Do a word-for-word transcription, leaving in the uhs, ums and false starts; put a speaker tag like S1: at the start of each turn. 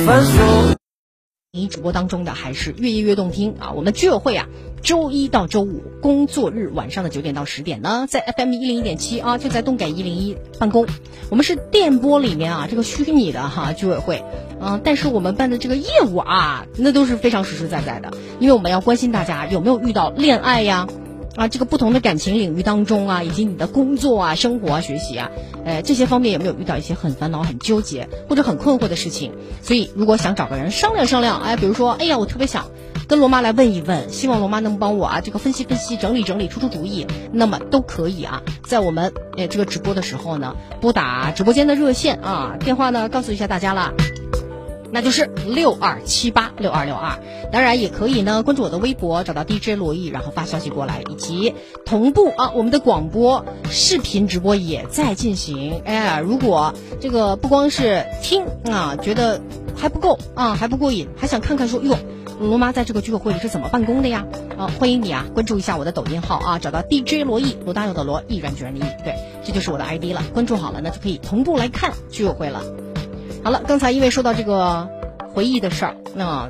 S1: 你主播当中的还是越夜越动听啊！我们居委会啊，周一到周五工作日晚上的九点到十点呢，在 F M 一零一点七啊，就在动感一零一办公。我们是电波里面啊，这个虚拟的哈居委会，嗯、呃，但是我们办的这个业务啊，那都是非常实实在在的，因为我们要关心大家有没有遇到恋爱呀。啊，这个不同的感情领域当中啊，以及你的工作啊、生活啊、学习啊，呃，这些方面有没有遇到一些很烦恼、很纠结或者很困惑的事情？所以，如果想找个人商量商量，哎，比如说，哎呀，我特别想跟罗妈来问一问，希望罗妈能帮我啊，这个分析分析、整理整理、出出主意，那么都可以啊，在我们呃这个直播的时候呢，拨打直播间的热线啊，电话呢告诉一下大家啦。那就是六二七八六二六二，当然也可以呢关注我的微博，找到 D J 罗毅，然后发消息过来，以及同步啊，我们的广播视频直播也在进行。哎，如果这个不光是听啊，觉得还不够啊，还不过瘾，还想看看说，哟，罗妈在这个居委会里是怎么办公的呀？啊，欢迎你啊，关注一下我的抖音号啊，找到 D J 罗毅，罗大佑的罗，毅然决然的毅，对，这就是我的 I D 了。关注好了呢，就可以同步来看居委会了。好了，刚才因为说到这个回忆的事儿，那、